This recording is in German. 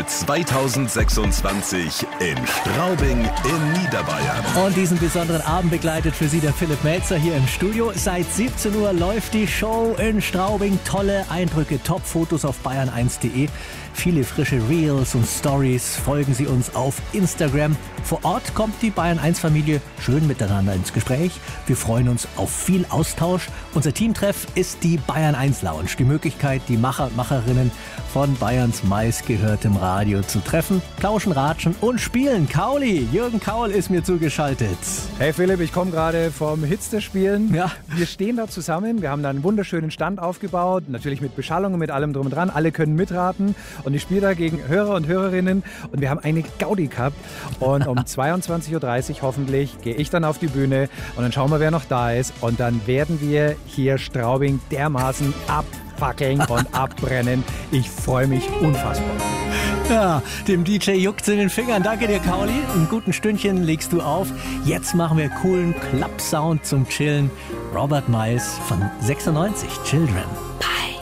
2026 in Straubing in Niederbayern. Und diesen besonderen Abend begleitet für Sie der Philipp Melzer hier im Studio. Seit 17 Uhr läuft die Show in Straubing. Tolle Eindrücke, Top-Fotos auf bayern1.de. Viele frische Reels und Stories. Folgen Sie uns auf Instagram. Vor Ort kommt die Bayern1-Familie schön miteinander ins Gespräch. Wir freuen uns auf viel Austausch. Unser Teamtreff ist die Bayern1 Lounge. Die Möglichkeit, die Macher und Macherinnen von Bayerns meistgehörtem Radio zu treffen, plauschen, ratschen und spielen. Kauli, Jürgen Kaul ist mir zugeschaltet. Hey Philipp, ich komme gerade vom Hitzte spielen. Ja. Wir stehen da zusammen, wir haben da einen wunderschönen Stand aufgebaut, natürlich mit Beschallung und mit allem drum und dran. Alle können mitraten und ich spiele da gegen Hörer und Hörerinnen und wir haben eine Gaudi gehabt. Und um 22.30 Uhr hoffentlich gehe ich dann auf die Bühne und dann schauen wir, wer noch da ist. Und dann werden wir hier Straubing dermaßen abfackeln und abbrennen. Ich freue mich unfassbar. Ja, dem DJ juckt's in den Fingern. Danke dir, Kauli. Ein guten Stündchen legst du auf. Jetzt machen wir coolen Club-Sound zum Chillen. Robert Miles von 96, Children. Bye.